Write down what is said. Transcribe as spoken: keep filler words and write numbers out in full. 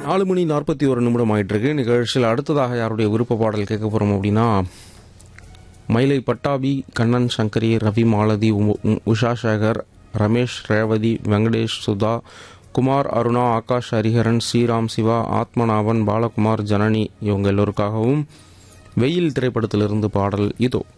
நாலு மணி நாற்பத்தி ஒரு நிமிடம் ஆயிட்டிருக்கு. நிகழ்ச்சியில் அடுத்ததாக யாருடைய விருப்ப பாடல் கேட்க போகிறோம் அப்படின்னா, மயிலை பட்டாபி, கண்ணன் சங்கரி, ரவி மாலதி, உ- உஷா சேகர், ரமேஷ் ரேவதி, வெங்கடேஷ், சுதா, குமார், அருணா, ஆகாஷ், ஹரிஹரன், ஸ்ரீராம், சிவா, ஆத்மநாபன், பாலகுமார், ஜனனி இவங்க எல்லோருக்காகவும் வெயில் திரைப்படத்திலிருந்து பாடல் இதோ.